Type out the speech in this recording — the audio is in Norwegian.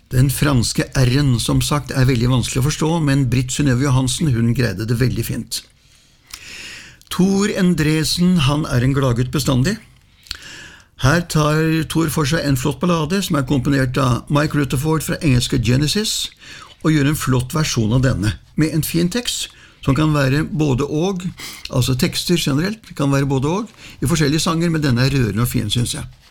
Den franske R-en, som sagt, veldig vanskelig å forstå, men Britt Synnøve Johansen, hun greide det veldig fint. Tor Endresen, han en gladgutt bestandig. Her tar Tor for seg en flott ballade som komponert av Mike Rutherford fra engelske Genesis, og gjør en flott versjon av denne, med en fin tekst, som kan være både og, altså tekster generelt, kan være både og, i forskjellige sanger, men denne rørende og fin, synes jeg.